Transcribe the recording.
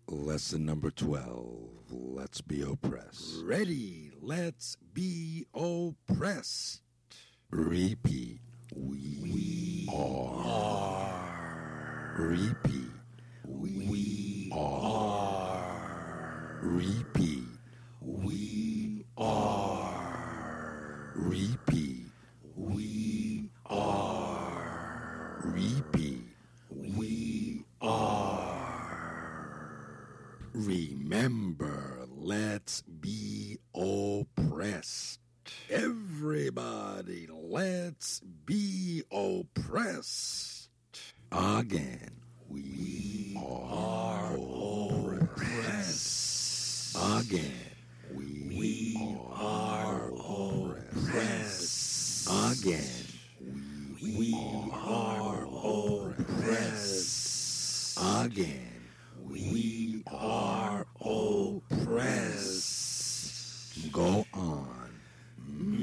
Lesson number 12. Let's be oppressed. Ready, let's be oppressed. Repeat. We are. Repeat. We are. Repeat. We are. Repeat. We are. Repeat. We are. Remember, let's be oppressed. Everybody, let's be oppressed. Again, we are oppressed. Again, we are oppressed. Again, we are oppressed. Again, we are oppressed. Go